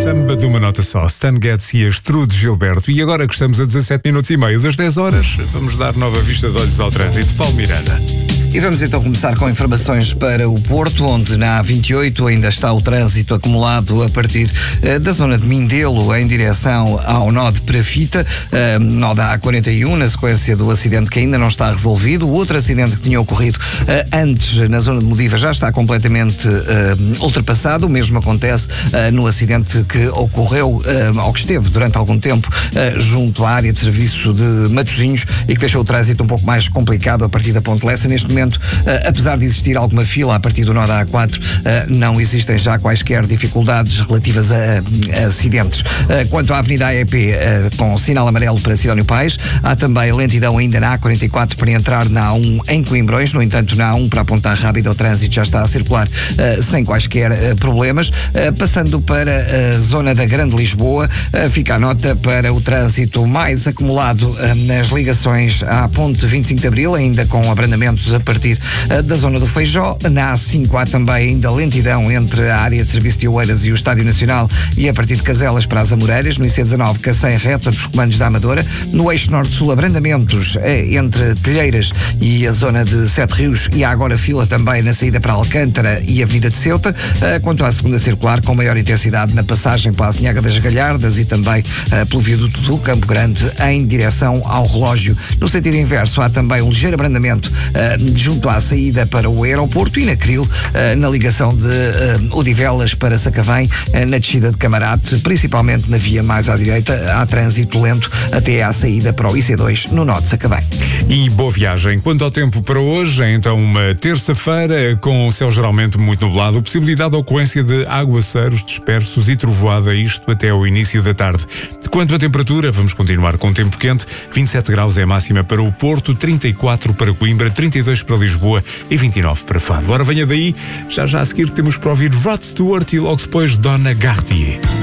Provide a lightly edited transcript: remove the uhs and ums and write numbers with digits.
Samba de uma nota só, Stan Getz e Astrude Gilberto. E agora que estamos a 17 minutos e meio das 10 horas, vamos dar nova vista de olhos ao trânsito. Paulo Miranda. E vamos então começar com informações para o Porto, onde na A28 ainda está o trânsito acumulado a partir da zona de Mindelo em direção ao nó de Perafita, nó da A41, na sequência do acidente que ainda não está resolvido. O outro acidente que tinha ocorrido antes na zona de Modiva já está completamente ultrapassado. O mesmo acontece no acidente que ocorreu, ou que esteve durante algum tempo, junto à área de serviço de Matosinhos e que deixou o trânsito um pouco mais complicado a partir da Ponte Lessa. Neste momento, apesar de existir alguma fila a partir do nó da A4, não existem já quaisquer dificuldades relativas a acidentes. Quanto à Avenida AEP, com sinal amarelo para Sidónio Pais, há também lentidão ainda na A44 para entrar na A1 em Coimbrões. No entanto, na A1 para apontar rápido, o trânsito já está a circular sem quaisquer problemas. Passando para a zona da Grande Lisboa, fica a nota para o trânsito mais acumulado nas ligações à Ponte 25 de Abril, ainda com abrandamentos a partir da zona do Feijó. Na A5 há também ainda lentidão entre a área de serviço de Oeiras e o Estádio Nacional e a partir de Caselas para as Amoreiras. No IC19, Cacém reta dos comandos da Amadora. No eixo norte-sul, abrandamentos entre Telheiras e a zona de Sete Rios, e há agora fila também na saída para Alcântara e Avenida de Ceuta. Quanto à segunda circular, com maior intensidade na passagem para a Azinhaga das Galhardas e também pelo viaduto do Campo Grande em direção ao Relógio. No sentido inverso, há também um ligeiro abrandamento junto à saída para o aeroporto e na Cril, na ligação de Odivelas para Sacavém, na descida de Camarate, principalmente na via mais à direita, há trânsito lento até à saída para o IC2 no nó de Sacavém. E boa viagem. Quanto ao tempo para hoje, é então uma terça-feira com o céu geralmente muito nublado, possibilidade de ocorrência de aguaceiros dispersos e trovoada, isto até ao início da tarde. Quanto à temperatura, vamos continuar com tempo quente. 27 graus é a máxima para o Porto, 34 para Coimbra, 32 para Lisboa e 29 para Faro. Ora, venha daí, já a seguir temos para ouvir Rod Stewart e logo depois Donna Gartier.